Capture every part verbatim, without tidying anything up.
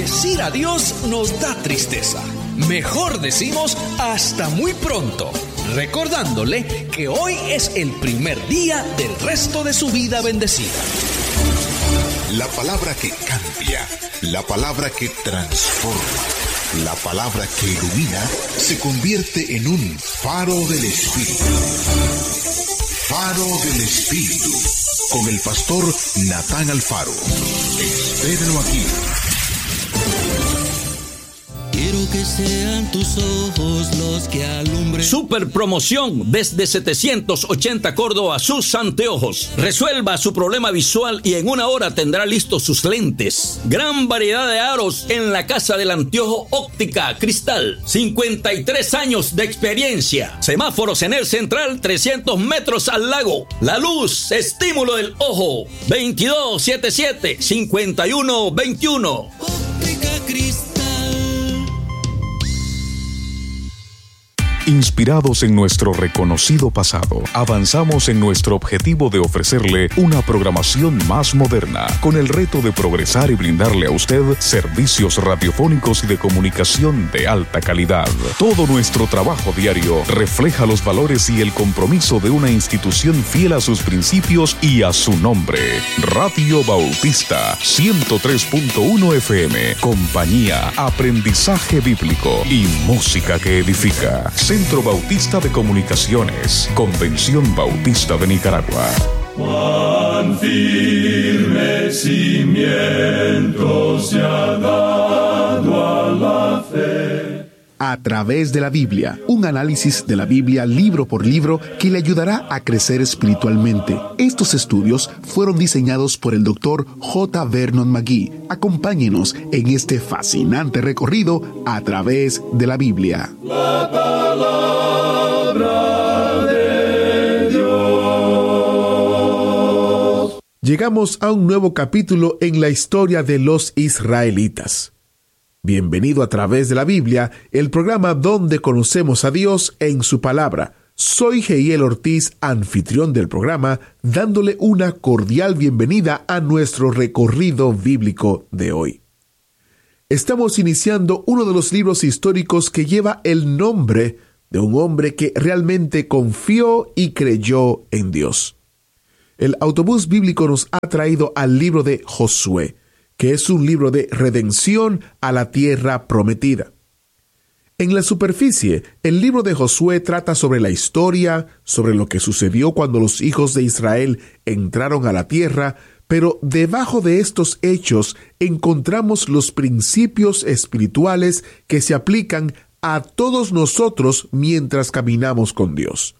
Decir adiós nos da tristeza. Mejor decimos hasta muy pronto, recordándole que hoy es el primer día del resto de su vida bendecida. La palabra que cambia, la palabra que transforma, la palabra que ilumina, se convierte en un faro del Espíritu. Faro del Espíritu, con el pastor Natán Alfaro. Espérenlo aquí. Quiero que sean tus ojos los que alumbren. Super promoción desde setecientos ochenta Córdoba, sus anteojos. Resuelva su problema visual y en una hora tendrá listos sus lentes. Gran variedad de aros en la Casa del Anteojo Óptica Cristal. cincuenta y tres años de experiencia. Semáforos en el central, trescientos metros al lago. La luz, estímulo del ojo. veintidós setenta y siete, cincuenta y uno veintiuno. Óptica Cristal. Inspirados en nuestro reconocido pasado, avanzamos en nuestro objetivo de ofrecerle una programación más moderna, con el reto de progresar y brindarle a usted servicios radiofónicos y de comunicación de alta calidad. Todo nuestro trabajo diario refleja los valores y el compromiso de una institución fiel a sus principios y a su nombre. Radio Bautista ciento tres punto uno F M, compañía, aprendizaje bíblico y música que edifica. Centro Bautista de Comunicaciones, Convención Bautista de Nicaragua. Cuán firme cimiento se ha dado a la fe. A través de la Biblia, un análisis de la Biblia libro por libro que le ayudará a crecer espiritualmente. Estos estudios fueron diseñados por el doctor J. Vernon McGee. Acompáñenos en este fascinante recorrido a través de la Biblia. La palabra de Dios. Llegamos a un nuevo capítulo en la historia de los israelitas. Bienvenido a través de la Biblia, el programa donde conocemos a Dios en su palabra. Soy Geiel Ortiz, anfitrión del programa, dándole una cordial bienvenida a nuestro recorrido bíblico de hoy. Estamos iniciando uno de los libros históricos que lleva el nombre de un hombre que realmente confió y creyó en Dios. El autobús bíblico nos ha traído al libro de Josué, que es un libro de redención a la tierra prometida. En la superficie, el libro de Josué trata sobre la historia, sobre lo que sucedió cuando los hijos de Israel entraron a la tierra, pero debajo de estos hechos encontramos los principios espirituales que se aplican a todos nosotros mientras caminamos con Dios.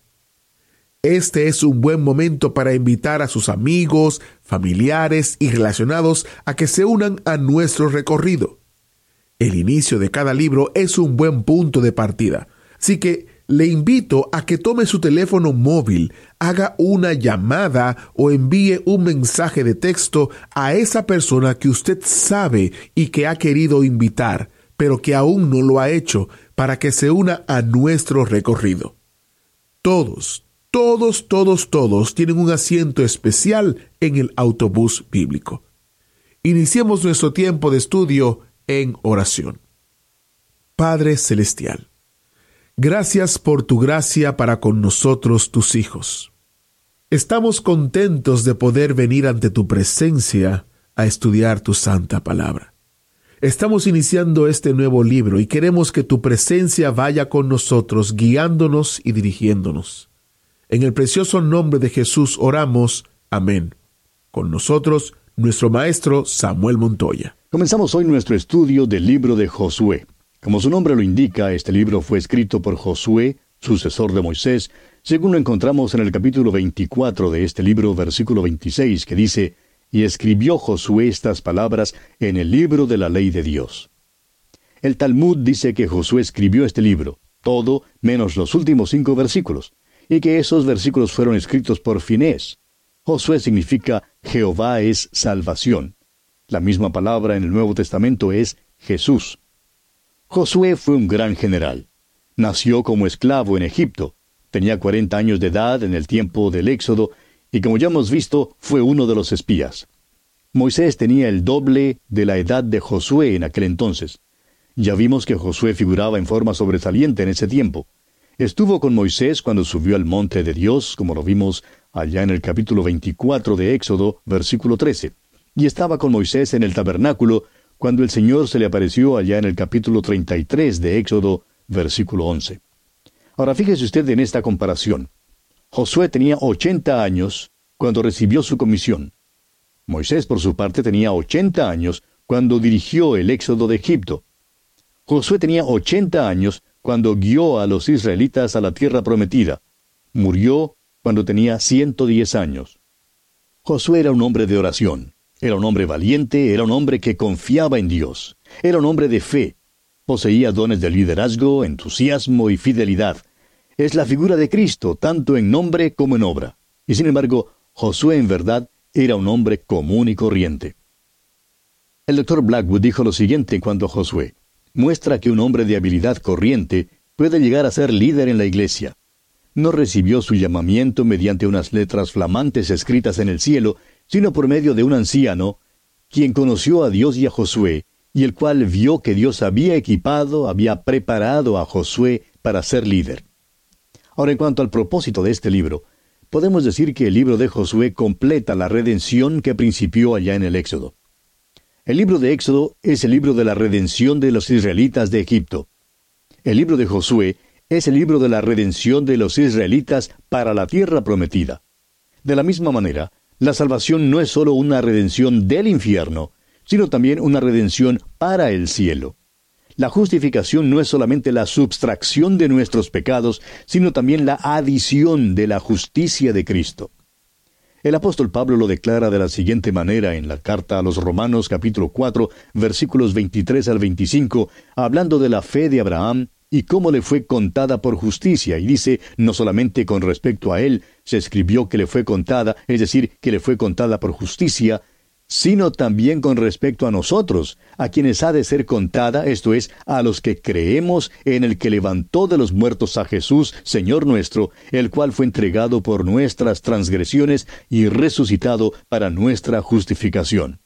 Este es un buen momento para invitar a sus amigos, familiares y relacionados a que se unan a nuestro recorrido. El inicio de cada libro es un buen punto de partida, así que le invito a que tome su teléfono móvil, haga una llamada o envíe un mensaje de texto a esa persona que usted sabe y que ha querido invitar, pero que aún no lo ha hecho, para que se una a nuestro recorrido. Todos, Todos, todos, todos tienen un asiento especial en el autobús bíblico. Iniciemos nuestro tiempo de estudio en oración. Padre Celestial, gracias por tu gracia para con nosotros, tus hijos. Estamos contentos de poder venir ante tu presencia a estudiar tu santa palabra. Estamos iniciando este nuevo libro y queremos que tu presencia vaya con nosotros, guiándonos y dirigiéndonos. En el precioso nombre de Jesús oramos. Amén. Con nosotros, nuestro maestro Samuel Montoya. Comenzamos hoy nuestro estudio del libro de Josué. Como su nombre lo indica, este libro fue escrito por Josué, sucesor de Moisés, según lo encontramos en el capítulo veinticuatro de este libro, versículo veintiséis, que dice: «Y escribió Josué estas palabras en el libro de la ley de Dios». El Talmud dice que Josué escribió este libro, todo menos los últimos cinco versículos, y que esos versículos fueron escritos por Finés. Josué significa Jehová es salvación. La misma palabra en el Nuevo Testamento es Jesús. Josué fue un gran general. Nació como esclavo en Egipto. Tenía cuarenta años de edad en el tiempo del Éxodo, y como ya hemos visto, fue uno de los espías. Moisés tenía el doble de la edad de Josué en aquel entonces. Ya vimos que Josué figuraba en forma sobresaliente en ese tiempo. Estuvo con Moisés cuando subió al monte de Dios, como lo vimos allá en el capítulo veinticuatro de Éxodo, versículo trece. Y estaba con Moisés en el tabernáculo cuando el Señor se le apareció allá en el capítulo treinta y tres de Éxodo, versículo once. Ahora fíjese usted en esta comparación. Josué tenía ochenta años cuando recibió su comisión. Moisés, por su parte, tenía ochenta años cuando dirigió el éxodo de Egipto. Josué tenía ochenta años cuando guió a los israelitas a la tierra prometida. Murió cuando tenía ciento diez años. Josué era un hombre de oración. Era un hombre valiente, era un hombre que confiaba en Dios. Era un hombre de fe. Poseía dones de liderazgo, entusiasmo y fidelidad. Es la figura de Cristo, tanto en nombre como en obra. Y sin embargo, Josué en verdad era un hombre común y corriente. El doctor Blackwood dijo lo siguiente en cuanto a Josué. Muestra que un hombre de habilidad corriente puede llegar a ser líder en la iglesia. No recibió su llamamiento mediante unas letras flamantes escritas en el cielo, sino por medio de un anciano, quien conoció a Dios y a Josué, y el cual vio que Dios había equipado, había preparado a Josué para ser líder. Ahora, en cuanto al propósito de este libro, podemos decir que el libro de Josué completa la redención que principió allá en el Éxodo. El libro de Éxodo es el libro de la redención de los israelitas de Egipto. El libro de Josué es el libro de la redención de los israelitas para la tierra prometida. De la misma manera, la salvación no es sólo una redención del infierno, sino también una redención para el cielo. La justificación no es solamente la subtracción de nuestros pecados, sino también la adición de la justicia de Cristo. El apóstol Pablo lo declara de la siguiente manera en la carta a los Romanos capítulo cuatro, versículos veintitrés al veinticinco, hablando de la fe de Abraham y cómo le fue contada por justicia, y dice, no solamente con respecto a él se escribió que le fue contada, es decir, que le fue contada por justicia, sino también con respecto a nosotros, a quienes ha de ser contada, esto es, a los que creemos en el que levantó de los muertos a Jesús, Señor nuestro, el cual fue entregado por nuestras transgresiones y resucitado para nuestra justificación.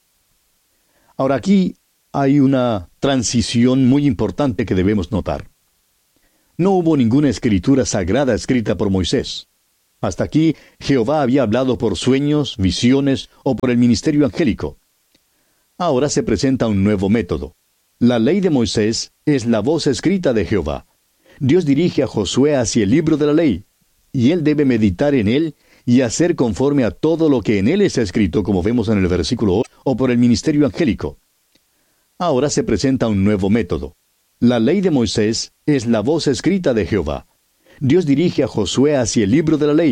Ahora aquí hay una transición muy importante que debemos notar. No hubo ninguna escritura sagrada escrita por Moisés. Hasta aquí, Jehová había hablado por sueños, visiones o por el ministerio angélico. Ahora se presenta un nuevo método. La ley de Moisés es la voz escrita de Jehová. Dios dirige a Josué hacia el libro de la ley, y él debe meditar en él y hacer conforme a todo lo que en él es escrito, como vemos en el versículo ocho, o por el ministerio angélico. Ahora se presenta un nuevo método. La ley de Moisés es la voz escrita de Jehová. Dios dirige a Josué hacia el libro de la ley,